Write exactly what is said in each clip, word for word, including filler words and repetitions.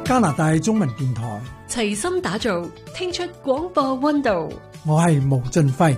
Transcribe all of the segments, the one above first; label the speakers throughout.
Speaker 1: 加拿大中文電台，
Speaker 2: 齊心打造，聽出廣播溫度。
Speaker 1: 我係毛俊輝。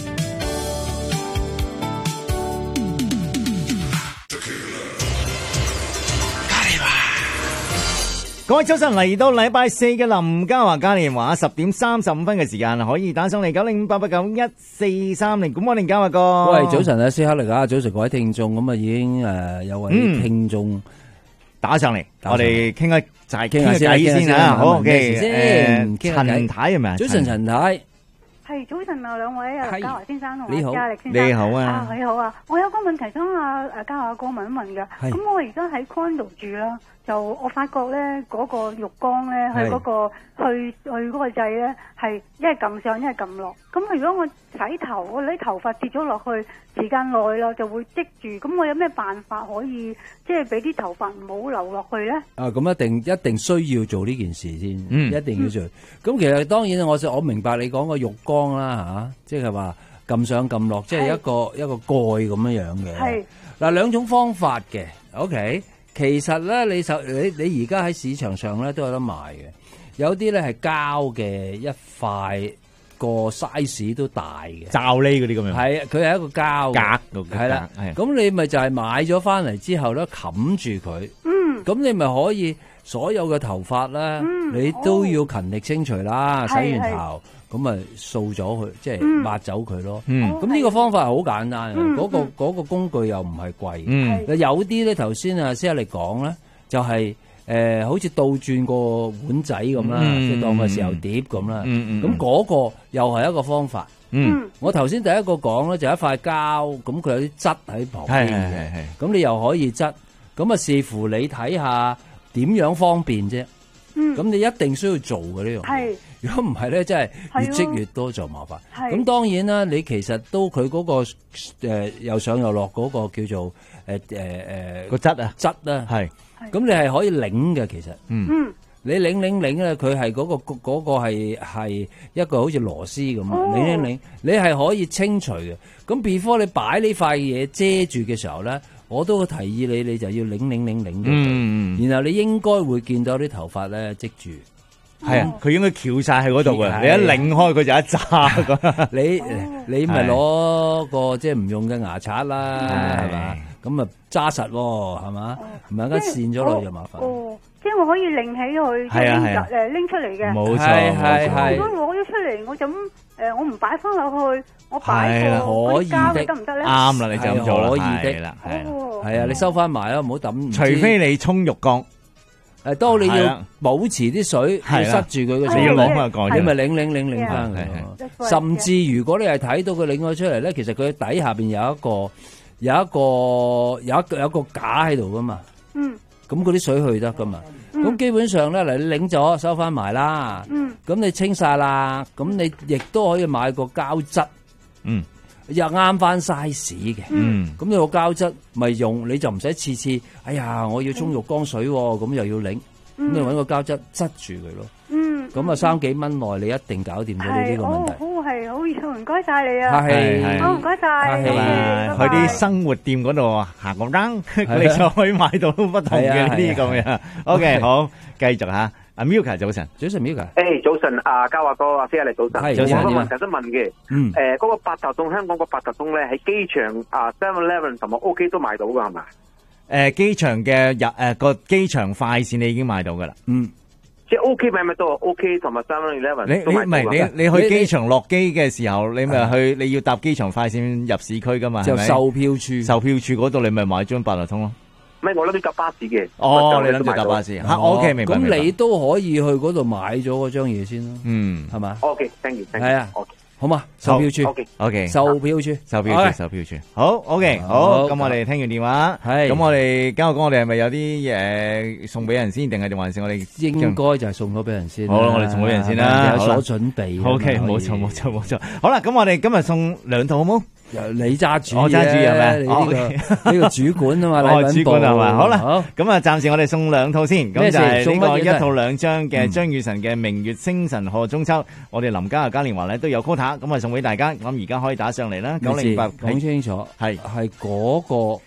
Speaker 3: 各位早晨，嚟到禮拜四嘅林嘉華嘉年華十點三十五分嘅時間，可以打上嚟九零五八八九一四三零。咁我哋嘉華哥，
Speaker 4: 喂，早晨啊，斯克力啊，早晨各位聽眾，咁啊已經誒有位聽眾
Speaker 3: 打上嚟，我哋傾一就係傾
Speaker 4: 下
Speaker 3: 偈先啊。好嘅，誒，陳太係咪？
Speaker 4: 早晨，陳太。
Speaker 5: 係早晨啊，兩位啊，嘉華先生同埋嘉力先
Speaker 3: 生，你好啊，
Speaker 5: 你好啊，我有個問題想啊誒嘉華哥問一問嘅。咁我而家喺 condo 住啦，就我發覺咧嗰個浴缸咧，佢嗰個去去嗰個掣咧係一係撳上一係撳落。咁如果我洗頭，我啲頭髮跌咗落去，時間耐啦就會積住。咁我有咩辦法可以即係俾啲頭髮唔好流落去咧？
Speaker 4: 啊，咁一定一定需要做呢件事先，嗯，一定要做。咁、嗯、其實當然我我明白你講個浴缸啦吓，即係話撳上撳落，即係一個一個蓋咁樣樣嘅。係嗱，兩種方法嘅 ，OK。其實咧，你手你你而家喺市場上咧都有得賣嘅，有啲咧係膠嘅一塊，個 size 都大嘅，
Speaker 3: 罩呢嗰啲咁樣。係，
Speaker 4: 佢係一個膠
Speaker 3: 格，係啦。
Speaker 4: 咁你咪就係買咗翻嚟之後咧，冚住佢。嗯。咁你咪可以所有嘅頭髮咧、嗯，你都要勤力清除啦，哦、洗完頭。咁咪掃咗佢，即係抹走佢咯。咁、嗯、呢個方法係好簡單嘅，嗰、嗯嗰個嗰、嗰個工具又唔係貴。嗯、有啲咧頭先啊，先嚟講咧，就係、是、誒、呃，好似倒轉個碗仔咁啦，即、嗯、係當個豉油碟咁啦。咁、嗯、嗰、嗯嗰個又係一個方法。嗯、我頭先第一個講咧就係一塊膠，咁佢有啲質喺旁邊嘅，咁你又可以質。咁啊視乎你睇下點樣方便啫。咁、嗯、你一定需要做嘅呢樣嘢，如果唔係咧，真係越積越多就麻煩。咁當然啦，你其實都佢嗰、嗰個誒、呃、又上又落嗰個叫做誒誒誒個質啊質啦，係咁你係可以擰嘅，其實嗯，你擰擰擰咧，佢係嗰個嗰、嗰個係係一個好似螺絲咁，擰擰擰，你係可以清除嘅。咁 before 你擺呢塊嘢遮住嘅時候咧，我都提議你，你就要擰擰擰擰嘅，然後你應該會見到啲頭髮咧積住，
Speaker 3: 係啊，佢應該翹晒喺嗰度嘅，你一擰開佢就一紮咁。
Speaker 4: 你你咪攞個即係唔用嘅牙刷啦，係嘛？咁啊揸實喎，係嘛？唔係一間線咗落去就麻煩。哦，
Speaker 5: 即係我可以擰起佢，即係誒拎出嚟嘅。
Speaker 3: 冇錯，係係。
Speaker 5: 如果攞咗出嚟，我就咁誒，我唔擺翻落去，我擺個嗰啲膠得唔得咧？
Speaker 3: 啱啦，你就咁做啦，
Speaker 4: 可以
Speaker 3: 的啦，
Speaker 4: 係係啊，你收翻埋啦，唔好抌。
Speaker 3: 除非你沖浴缸，
Speaker 4: 誒，當你要保持啲水要塞住佢嘅時候，你咪擰擰擰擰翻佢。甚至如果你係睇到佢擰咗出嚟咧，其實佢底下邊有一個有一個有一有一個架喺度噶嘛。嗯。咁嗰啲水去得噶嘛？咁、嗯、基本上咧，嚟你擰咗收翻埋啦。嗯。咁你清晒啦，咁你亦都可以買個膠質。嗯。又啱翻 size 嘅。嗯。咁你個膠質咪用，你就唔使次次，哎呀，我要沖浴缸水，咁又要擰，咁、嗯、你搵個膠質質住佢咯。嗯。咁啊，三幾蚊內你一定搞掂咗呢啲個問題。
Speaker 5: 好係好，唔該晒你啊。
Speaker 3: 係係。
Speaker 5: 好唔該晒。
Speaker 3: 係去啲生活店嗰度行個 round，你就可以買到不同嘅呢啲咁樣。OK， 好，繼續吓。阿 Milka 早晨，早晨 Milka。
Speaker 6: 誒，早晨，阿嘉華哥，阿飛嚟早晨。
Speaker 3: 係早晨。
Speaker 6: 我有個問題想問嘅。嗯。誒，嗰個八達通，香港個八達通咧，喺機場啊 seven eleven 同埋 OK 都買到噶係嘛？
Speaker 3: 誒，機場嘅入誒個機場快線你已經買到噶啦。嗯。
Speaker 6: 即係 OK 買咪都 OK 同埋 seven eleven
Speaker 3: 你你唔係你你去機場落機嘅時候，你咪去你要搭機場快線入市區噶嘛？
Speaker 4: 就售票處，
Speaker 3: 售票處嗰度你咪買張八達通咯。
Speaker 6: 唔係我諗住搭巴士嘅。
Speaker 3: 哦，你諗住搭巴士吓 ？OK， 明白。
Speaker 4: 咁你都可以去嗰度買咗嗰張嘢先咯。嗯，係嘛
Speaker 6: ？OK，thank you，thank you。
Speaker 4: 係啊。好嘛，售票處
Speaker 3: ，OK，
Speaker 4: 售票處，
Speaker 3: 售票處，售票處，好 OK， 好，咁我哋聽完電話，係，咁我哋嘉華哥，我哋係咪有啲嘢送俾人先，定係定還是我哋
Speaker 4: 應該就係送咗俾人先？
Speaker 3: 好啦，我哋送俾人先啦，
Speaker 4: 有所準備。
Speaker 3: OK，冇錯冇錯冇錯。好啦，咁我哋今日送兩套好冇？
Speaker 4: 你揸主，
Speaker 3: 我揸主係咪？
Speaker 4: 你呢個呢個主管啊嘛，
Speaker 3: 哦，主管係嘛？好啦，咁啊，暫時我哋送兩套先，咁就係呢個一套兩張嘅張雨晨嘅《明月星辰賀中秋》，我哋林嘉華嘉年華咧都有 quota，咁啊送俾大家，咁而家可以打上嚟啦，九零八，
Speaker 4: 講清楚，係係嗰個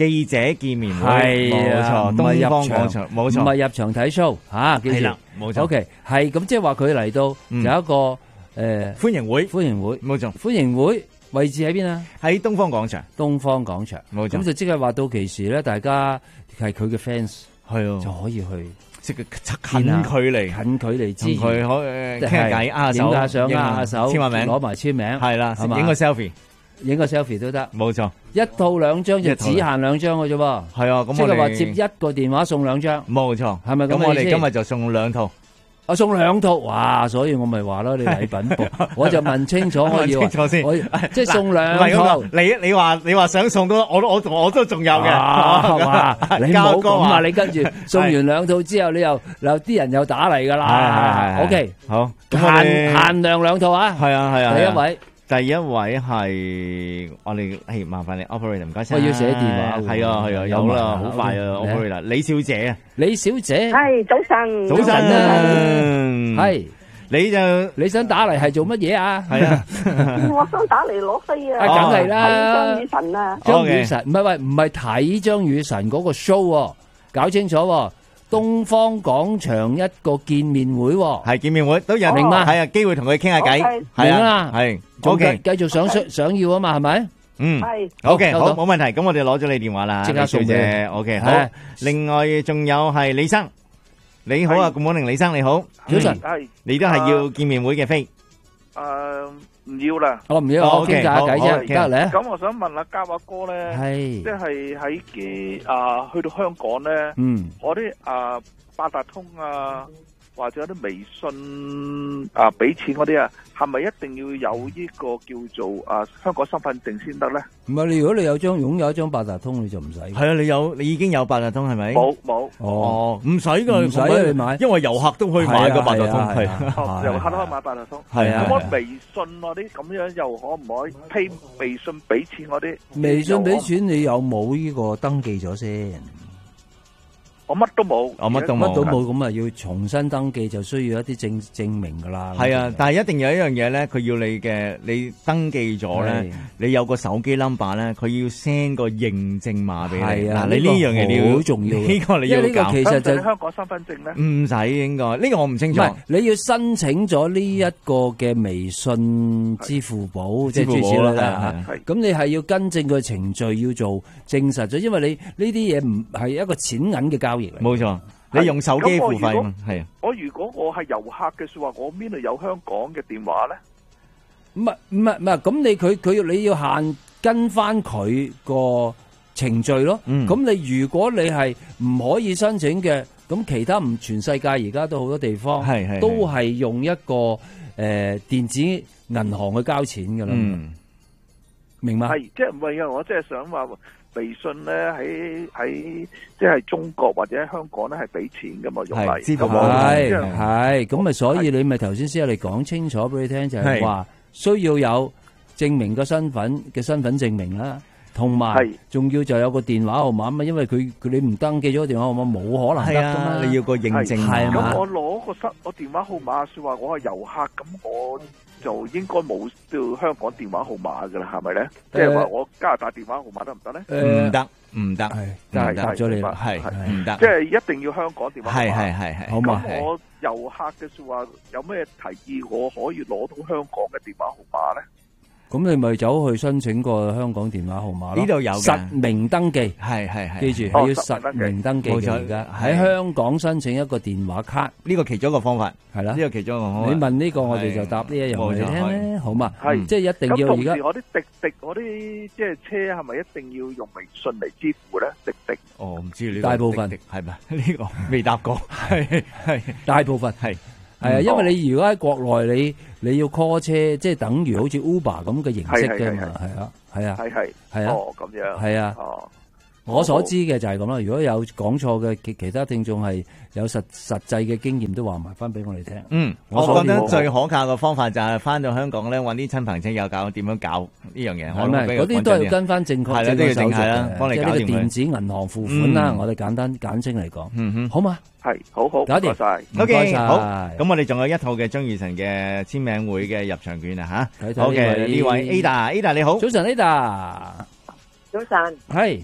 Speaker 3: 記者見面會，
Speaker 4: 係啊，
Speaker 3: 冇錯，東方廣場，冇錯，
Speaker 4: 唔係入場睇 show 嚇，
Speaker 3: 係啦，冇錯。
Speaker 4: OK，係咁即係話佢嚟到有一個誒
Speaker 3: 歡迎會，
Speaker 4: 歡迎會，
Speaker 3: 冇錯，
Speaker 4: 歡迎會位置喺邊啊？
Speaker 3: 喺東方廣場，
Speaker 4: 東方廣場，
Speaker 3: 冇錯。
Speaker 4: 咁就即係話到期時咧，大家係佢嘅 fans，
Speaker 3: 係啊，
Speaker 4: 就可以去。
Speaker 3: 即係近距離，
Speaker 4: 近距離之餘，
Speaker 3: 佢可以傾下偈、握下手、
Speaker 4: 影下相、握下手、
Speaker 3: 簽下名、
Speaker 4: 攞埋簽名，
Speaker 3: 係啦，影個 selfie，
Speaker 4: 影個 selfie 都得。
Speaker 3: 冇錯，
Speaker 4: 一套兩張就只限兩張嘅啫喎。
Speaker 3: 係啊，咁
Speaker 4: 即係話接一個電話送兩張。
Speaker 3: 冇錯，
Speaker 4: 係咪咁嘅意思？
Speaker 3: 咁我哋今日就送兩套。
Speaker 4: 我送兩套，哇！所以我咪話咯，你禮品部，我就問清楚，我要，我即係送兩套。
Speaker 3: 你你話你話想送都，我我我都仲有嘅，
Speaker 4: 係嘛？你冇咁啊！你跟住送完兩套之後，你又有啲人又打嚟噶啦。O K，
Speaker 3: 好，
Speaker 4: 限限量兩套啊！
Speaker 3: 係啊係啊，
Speaker 4: 第一位。
Speaker 3: 第一位係我哋，係麻煩你 operator 唔該晒。
Speaker 4: 我要寫電話。
Speaker 3: 係啊係啊，有啦，好快啊 operator。李小姐啊，
Speaker 4: 李小姐，
Speaker 7: 係早晨，
Speaker 3: 早晨啊，
Speaker 4: 係，
Speaker 3: 你就
Speaker 4: 你想打嚟係做乜嘢啊？
Speaker 3: 係啊，
Speaker 7: 我想打嚟攞飛啊，
Speaker 4: 梗係啦，
Speaker 7: 睇張雨神啊，
Speaker 4: 張雨神唔係喂，唔係睇張雨神嗰個 show，搞清楚。東方廣場一個見面會，係
Speaker 3: 見面會都有
Speaker 4: 明嘛？
Speaker 3: 係啊，機會同佢傾下偈，係啊，係，OK，
Speaker 4: 繼續想想想要啊嘛，係咪？
Speaker 3: 嗯，係，OK，好，冇問題。咁我哋攞咗你電話啦，即刻送嘅 OK，好。另外仲有係李生，你好啊，Good morning，李生你好，
Speaker 4: 早晨，
Speaker 8: 係，
Speaker 3: 你都係要見面會嘅飛？
Speaker 8: 誒，唔要啦，
Speaker 4: 我唔要，我傾下偈啫，得嚟。
Speaker 8: 咁我想問下嘉華哥咧，
Speaker 4: 係，
Speaker 8: 即係喺嘅啊，去到香港咧，
Speaker 4: 嗯，
Speaker 8: 我啲啊八達通啊，或者有啲微信啊俾錢嗰啲啊，係咪一定要有呢個叫做啊香港身份證先得咧？
Speaker 4: 唔係，你如果你有張擁有一張八達通，你就唔使。
Speaker 3: 係啊，你有你已經有八達通係咪？
Speaker 8: 冇冇。
Speaker 3: 哦，唔使噶，
Speaker 4: 唔使你買，
Speaker 3: 因為遊客都可以買個八達通，係
Speaker 8: 遊客都可以買八達通。
Speaker 3: 係啊。
Speaker 8: 咁我微信嗰啲咁樣又可唔可以 pay 微信俾錢嗰啲？
Speaker 4: 微信俾錢你有冇呢個登記咗先？
Speaker 8: 我乜都冇，
Speaker 3: 我乜都冇，
Speaker 4: 乜都冇，咁啊要重新登記，就需要一啲證證明噶啦。
Speaker 3: 係啊，但係一定有一樣嘢咧，佢要你嘅，你登記咗咧，你有個手機 number 咧，佢要 send 個認證碼俾你。係啊，你呢樣嘢你要好重要，呢個你要搞。因為呢個其實就
Speaker 8: 香港身份證咧，
Speaker 3: 唔使應該，呢個我唔清楚。
Speaker 4: 唔係，你要申請咗呢一個嘅微信支付寶，即係諸如此類啦。咁你係要跟正個程序要做證實咗，因為你呢啲嘢唔係一個錢銀嘅交易。
Speaker 3: 冇錯，你用手機付費嘛？係啊。
Speaker 8: 我如果我係遊客嘅說話，我邊度有香港嘅電話咧？
Speaker 4: 唔係唔係唔係，咁你佢佢要你要限跟翻佢個程序咯。咁你如果你係唔可以申請嘅，咁其他唔全世界而家都好多地方係係都係用一個誒電子銀行去交錢噶啦。明白？
Speaker 8: 係即係唔係啊？我即係想話。微信咧喺喺即係中國或者喺香港咧係俾錢噶嘛，用嚟
Speaker 4: 支付寶係係咁咪，所以你咪頭先先有嚟講清楚俾你聽，就係話需要有證明個身份嘅身份證明啦，同埋仲要就有個電話號碼嘛，因為佢佢你唔登記咗個電話號碼冇可能得噶嘛，
Speaker 3: 你要個認證
Speaker 4: 係嘛。
Speaker 8: 咁我攞個室我電話號碼，說話我係遊客，咁我就應該冇到香港電話號碼噶啦，係咪咧？即係話我加拿大電話號碼得唔得咧？
Speaker 3: 唔得，唔得，
Speaker 4: 係答咗你，
Speaker 3: 係唔得。
Speaker 8: 即係一定要香港電話號碼。
Speaker 3: 係係係係。
Speaker 8: 咁我遊客嘅說話有咩提議，我可以攞到香港嘅電話號碼咧？
Speaker 4: 咁你咪走去申請個香港電話號碼咯。
Speaker 3: 呢度有
Speaker 4: 實名登記，
Speaker 3: 係係係。
Speaker 4: 記住係要實名登記嘅。而家喺香港申請一個電話卡，
Speaker 3: 呢個其中一個方法
Speaker 4: 係啦。
Speaker 3: 呢個其中一個方法。
Speaker 4: 你問呢個，我哋就答呢一樣嚟聽咧，好嘛？係即係一定要而家。
Speaker 8: 咁同時我啲滴滴嗰啲即係車係咪一定要用微信嚟支付咧？滴滴
Speaker 3: 哦，唔知呢
Speaker 4: 大部分
Speaker 3: 係咪呢個未答過？係係
Speaker 4: 大部分係。係啊，因為你如果喺國內，你你要 call 車，即係等於好似 Uber 咁嘅形式嘅嘛，係啊，係啊，
Speaker 8: 係係
Speaker 4: 係啊，
Speaker 8: 哦咁樣，
Speaker 4: 係啊，哦，我所知嘅就係咁啦。如果有講錯嘅，其其他聽眾係有實實際嘅經驗，都話埋翻俾我哋聽。
Speaker 3: 嗯，我覺得最可靠嘅方法就係翻到香港咧，揾啲親朋戚友教點樣搞呢樣嘢。
Speaker 4: 係咪？嗰啲都係跟翻正確正確手續嘅，幫你搞掂佢。即係呢個電子銀行付款啦，我哋簡單簡稱嚟講。嗯哼，好嘛。
Speaker 8: 係，好好，
Speaker 4: 搞掂
Speaker 8: 晒
Speaker 3: ，OK，好，咁我哋仲有一套嘅張雨晨嘅簽名會嘅入場券啊，吓，好嘅，呢位 Ada，Ada 你好，
Speaker 4: 早晨 Ada，
Speaker 7: 早晨，
Speaker 4: 係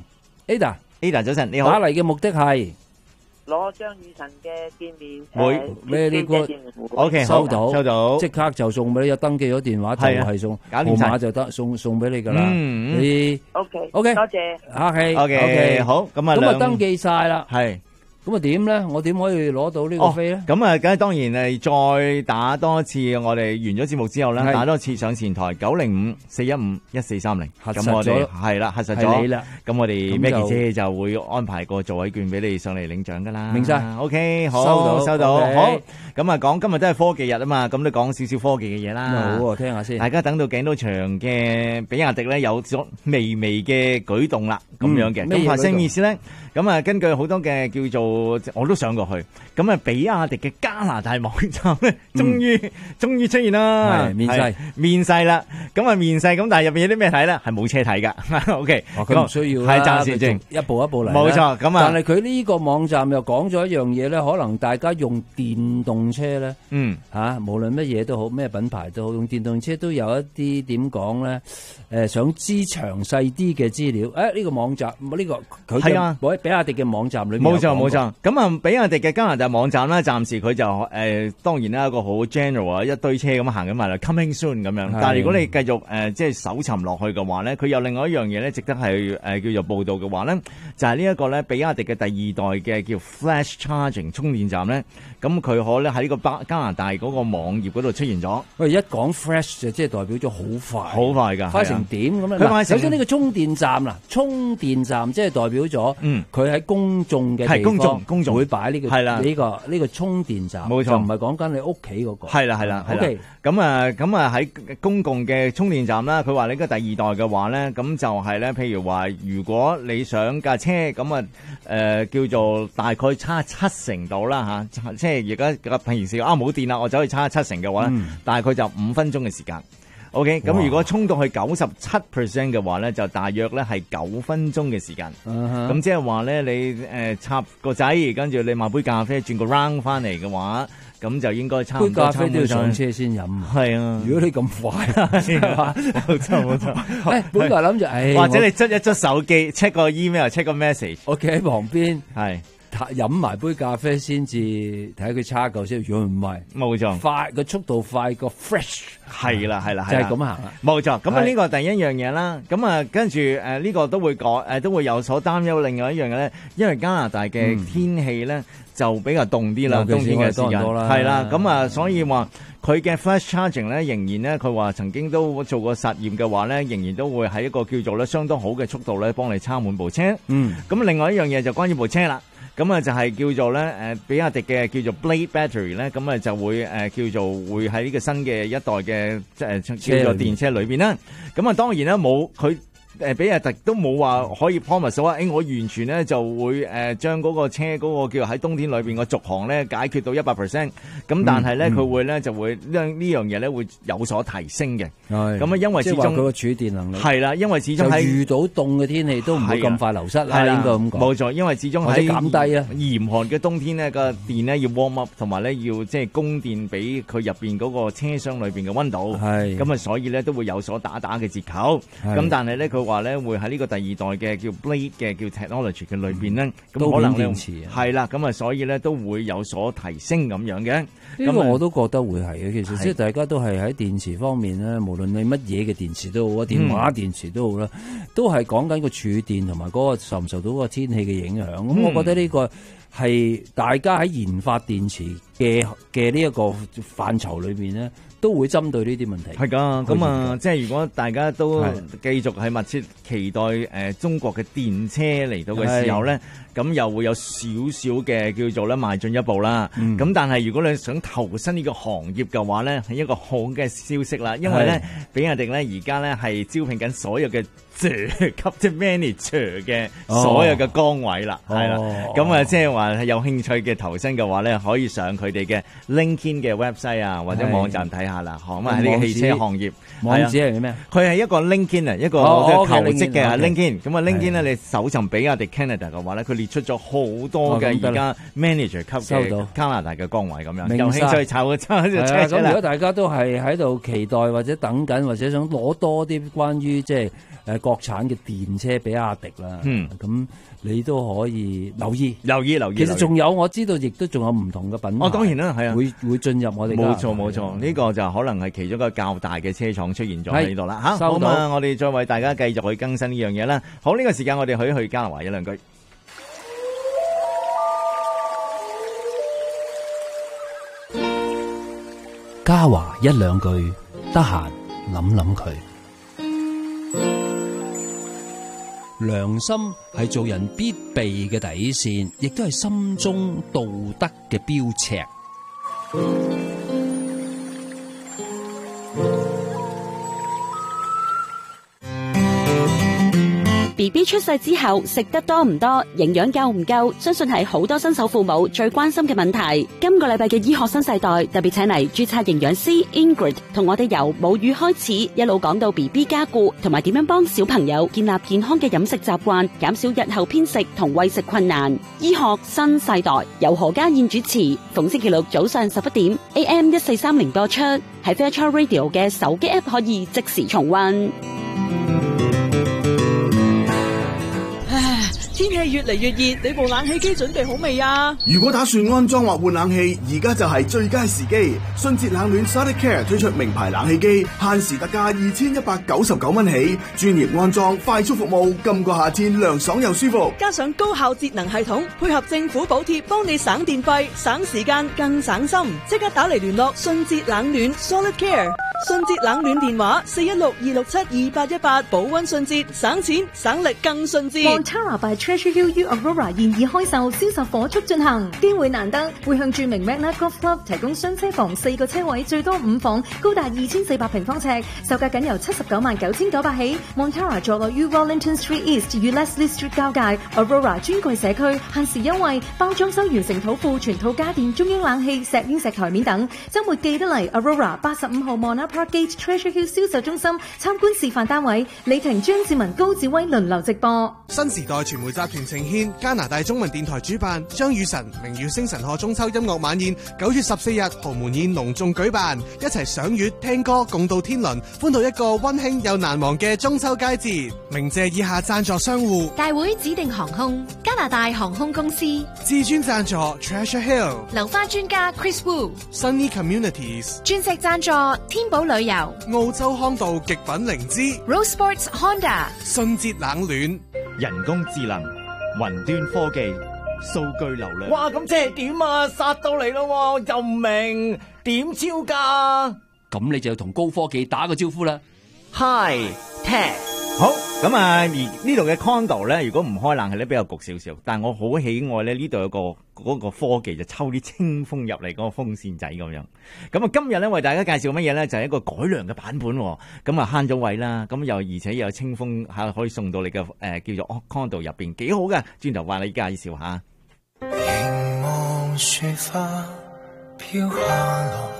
Speaker 4: Ada，Ada
Speaker 3: 早晨，你好。
Speaker 4: 打嚟嘅目的係
Speaker 9: 攞張雨晨嘅見面
Speaker 3: 會
Speaker 4: 咩呢個
Speaker 3: ？OK，
Speaker 4: 收到
Speaker 3: 收到，
Speaker 4: 即刻就送俾你，有登記咗電話就係送號碼就得，送送俾你噶啦。
Speaker 3: 嗯，
Speaker 4: 你
Speaker 9: OK
Speaker 4: OK，
Speaker 9: 多謝，
Speaker 4: 客氣
Speaker 3: OK，好，咁啊，
Speaker 4: 咁啊登記晒啦，
Speaker 3: 係。
Speaker 4: 咁啊點咧？我點可以攞到呢個飛咧？
Speaker 3: 咁啊，梗係當然係再打多次，我哋完咗節目之後咧，打多次上前台九零五四一五一四三零，咁我哋係啦，核實咗，咁我哋 Maggie 姐就會安排個座位券俾你上嚟領獎噶啦。
Speaker 4: 明晒
Speaker 3: ，OK，好，
Speaker 4: 收到，
Speaker 3: 收到，好。咁啊，講今日都係科技日啊嘛，咁都講少少科技嘅嘢啦。
Speaker 4: 好，聽下先。
Speaker 3: 大家等到頸都長嘅比亞迪咧，有咗微微嘅舉動啦，咁樣嘅。咁發生咩意思咧？咁啊，根據好多嘅叫做，我都上過去。咁啊，比亞迪嘅加拿大網站咧，終於終於出現啦，
Speaker 4: 面世
Speaker 3: 面世啦。咁啊，面世咁，但係入邊有啲咩睇咧？係冇車睇噶。O K，
Speaker 4: 佢唔需要啦，
Speaker 3: 係暫時性，
Speaker 4: 一步一步嚟。
Speaker 3: 冇錯，咁啊。
Speaker 4: 但係佢呢個網站又講咗一樣嘢咧，可能大家用電動車咧，
Speaker 3: 嗯
Speaker 4: 嚇，無論乜嘢都好，咩品牌都好，用電動車都有一啲點講咧？誒，想知詳細啲嘅資料，誒呢個網站，呢個佢係啊，比亞迪嘅網站裏面
Speaker 3: 冇錯冇錯。咁啊，比亞迪嘅加拿大網站咧，暫時佢就誒當然啦，一個好 general 啊，一堆車咁行緊埋啦 ，coming soon 咁樣。但係如果你繼續誒即係搜尋落去嘅話咧，佢有另外一樣嘢咧，值得係誒叫做報導嘅話咧，就係呢一個咧，比亞迪嘅第二代嘅叫 Flash Charging 充電站咧，咁佢可咧喺呢個加加拿大嗰個網頁嗰度出現咗。
Speaker 4: 喂，一講 Flash 就即係代表咗好快，
Speaker 3: 好快㗎，
Speaker 4: 快成點咁咧？首先呢個充電站啦，充電站即係代表咗，嗯，佢喺公眾嘅地方，公眾會擺呢個係啦，呢個呢個充電站，冇錯，就唔係講緊你屋企嗰個。係啦係啦，OK。咁啊咁啊喺公共嘅充電站啦，佢話呢個第二代嘅話咧，咁就係咧，譬如話如果你想架車咁啊誒叫做大概差七成度啦嚇，即係而家平時啊冇電啦，我走去差七成嘅話咧，大概就五分鐘嘅時間。OK， 咁如果衝到去九十七 percent 嘅話咧，就大約咧係九分鐘嘅時間。咁、uh-huh. 即係話咧，你誒、呃、插個掣，跟住你買杯咖啡轉個 round 翻嚟嘅話，咁就應該差唔多。杯咖啡都要上車先飲。係啊，如果你咁快，冇錯冇錯。誒，本來諗住誒，或者你捽一捽手機 check 個 email，check 個 message，我企喺旁邊係。飲埋杯咖啡先至睇下佢差夠先，如果唔係，冇錯，快個速度快過 fresh， 係啦係啦，就係咁行啦，冇錯。咁啊呢個第一樣嘢啦，咁啊跟住誒呢個都會講誒都會有所擔憂。另外一樣嘅咧，因為加拿大嘅天氣咧就比較凍啲啦，冬天嘅時間係啦，咁啊所以話佢嘅 flash charging 咧仍然咧佢話曾經都做過實驗嘅話咧，仍然都會喺一個叫做咧相當好嘅速度咧幫你插滿部車。嗯，咁另外一樣嘢就關於部車啦。咁啊就係叫做咧誒比亞迪嘅叫做 Blade Battery 咧，咁啊就會誒叫做會喺呢個新嘅一代嘅即係叫做電車裏邊啦。咁啊當然啦冇佢。誒比亞迪都冇話可以 promise 話，誒我完全咧就會誒將嗰個車嗰個叫喺冬天裏邊個續航咧解決到一百 percent， 咁但係咧佢會咧就會呢呢樣嘢咧會有所提升嘅。係咁啊，因為始終佢個儲電能力係啦，因為始終喺遇到凍嘅天氣都唔會咁快流失啦，應該咁講。冇錯，因為始終喺減低啊嚴寒嘅冬天咧個電咧要 warm up，同埋咧要即係供電俾佢入邊嗰個車廂裏邊嘅溫度。係咁啊，所以咧都會有所打打嘅折扣。咁但係咧佢話咧會喺呢個第二代嘅叫 Blade 嘅叫 technology 嘅裏邊咧，咁、嗯、可能咧係啦，咁啊所以咧都會有所提升咁樣嘅。呢個我都覺得會係嘅。其實即係大家都係喺電池方面咧，無論你乜嘢嘅電池都好啊，電話電池都好啦、嗯，都係講緊個儲電同埋嗰個受唔受到嗰個天氣嘅影響。咁、嗯、我覺得呢個係大家喺研發電池嘅嘅呢一個範疇裏邊咧，都會針對呢啲問題。係㗎，咁啊，即係如果大家都繼續係密切期待誒、呃、中國嘅電車嚟到嘅時候咧，咁又會有少少嘅叫做咧邁進一步啦。咁、嗯、但係如果你想投身呢個行業嘅話咧，係一個好嘅消息啦，因為咧比亞迪咧而家咧係招聘緊所有嘅級即係 manager 嘅所有嘅崗位啦，係、哦、啦。咁啊，即係話有興趣嘅投身嘅話咧，可以上佢哋嘅 LinkedIn 嘅 website 啊，或者網站睇下啦。好啊，喺呢個汽車行業，網址係咩？佢係一個 LinkedIn 啊，一個求職嘅 LinkedIn。咁啊 LinkedIn 咧，你搜尋比亞迪 Canada 嘅話咧，佢列出咗好多嘅而家 manager 級嘅加拿大嘅崗位咁樣。有興趣炒嘅炒就車。咁如果大家都係喺度期待或者等緊，或者想攞多啲關於即係誒國產嘅電車比亞迪啦，
Speaker 3: 嗯，
Speaker 4: 咁你都可以留意
Speaker 3: 留意留意。
Speaker 4: 其實仲有我知道，亦都仲有唔同嘅品牌。
Speaker 3: 哦，當然啦，係啊，
Speaker 4: 會會進入我哋。
Speaker 3: 冇錯冇錯，呢個就可能係其中一個較大嘅車廠出現咗喺呢度啦嚇。
Speaker 4: 收到，
Speaker 3: 好嘛，我哋再為大家繼續去更新呢樣嘢啦。好，呢個時間我哋可以去嘉華一兩句。
Speaker 4: 嘉華一兩句，得閒諗諗佢。良心係做人必備嘅底線，亦都係心中道德嘅標尺。
Speaker 10: B B 出世之後食得多唔多，營養夠唔夠，相信係好多新手父母最關心嘅問題。今個禮拜嘅醫學新世代特別請嚟註冊營養師 Ingrid 同我哋由母乳開始一路講到 B B 加固，同埋點樣幫小朋友建立健康嘅飲食習慣，減少日後偏食同餵食困難。醫學新世代由何家燕主持，逢星期六早上十一點 A M 一四三零播出，喺 Fairchild Radio 嘅手機 App 可以即時重溫。
Speaker 11: 天氣越嚟越熱，你部冷氣機準備好未啊？
Speaker 12: 如果打算安裝或換冷氣，而家就係最佳時機。迅捷冷暖 Sonicare 推出名牌冷氣機，限時特價二千一百九十九蚊起，專業安裝，快速服務，今個夏天涼爽又舒服。
Speaker 11: 加上高效節能系統，配合政府補貼，幫你省電費、省時間、更省心。即刻打嚟聯絡迅捷冷暖 Sonicare。迅捷冷暖電話四一六二六七二八一八，保溫迅捷，省錢省力更迅捷。
Speaker 13: Montara by Treasure Hill U Aurora 現已開售，銷售火速進行，機會難得，會向著名 Magna Golf Club 提供雙車房四個車位，最多五房，高達二千四百平方尺，售價僅由七十九萬九千九百起。Montara 坐落於 Wellington Street East 與 Leslie Street 交界 ，Aurora 專櫃社區，限時優惠，包裝修完成土庫全套家電、中央冷氣、石英石台面等。週末記得嚟 Aurora 八十五號 Mona Parkgate Treasure Hill 銷售中心參觀示範單位，李婷、張志文、高志威輪流直播。
Speaker 14: 新時代傳媒集團呈獻加拿大中文電台主辦張雨晨明月星辰賀中秋音樂晚宴，九月十四日豪門宴隆重舉辦，一齊賞月聽歌共度天倫，歡度一個溫馨又難忘嘅中秋佳節。鳴謝以下贊助商戶：
Speaker 15: 大會指定航空、加拿大航空公司、
Speaker 14: 至尊贊助 Treasure Hill、
Speaker 15: 流花專家 Chris Wu、Sunny
Speaker 14: Communities、
Speaker 15: 鑽石贊助天寶旅遊、
Speaker 14: 澳洲康道極品靈芝、
Speaker 15: Rose Sports Honda、
Speaker 14: 迅捷冷暖、
Speaker 3: 人工智能、雲端科技、數據流量。
Speaker 16: 哇！咁即係點啊？殺到嚟咯，又唔明點招㗎？
Speaker 4: 咁你就要同高科技打個招呼啦。
Speaker 16: Hi Tech。
Speaker 3: 好咁啊！而呢度嘅 condo 咧，如果唔開冷氣咧，比較焗少少。但係我好喜愛咧，呢度有個嗰個科技就抽啲清風入嚟嗰個風扇仔咁樣。咁啊，今日咧為大家介紹乜嘢咧？就係一個改良嘅版本。咁啊慳咗位啦，咁又而且又有清風嚇可以送到你嘅誒叫做 condo 入邊，幾好嘅。轉頭話你介紹下。